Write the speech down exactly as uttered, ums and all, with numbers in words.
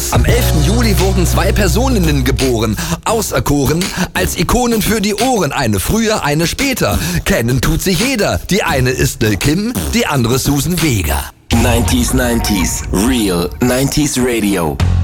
News. Am elften Juli wurden zwei Personinnen geboren, auserkoren als Ikonen für die Ohren. Eine früher, eine später. Kennen tut sie jeder. Die eine ist Lil Kim, die andere Susan Vega. nineties nineties, Real nineties Radio.